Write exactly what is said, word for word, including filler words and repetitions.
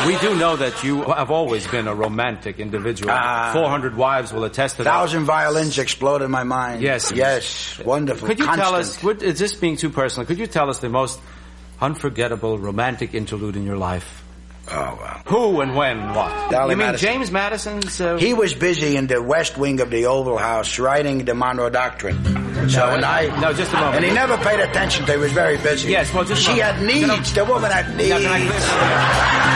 We do know that you have always been a romantic individual. Ah. Four hundred wives will attest to that. Thousand violins explode in my mind. Yes. Yes. Wonderful. Could you Constant. tell us, would, is this being too personal, could you tell us the most unforgettable romantic interlude in your life? Oh, well. Who and when what? Dolly you mean Madison. James Madison's... Uh... He was busy in the west wing of the Oval House writing the Monroe Doctrine. So, No, and I... no, just a moment. And he never paid attention to it. He was very busy. Yes, well, just a She moment. had needs. Can I- The woman had needs. Now, can I clear something up?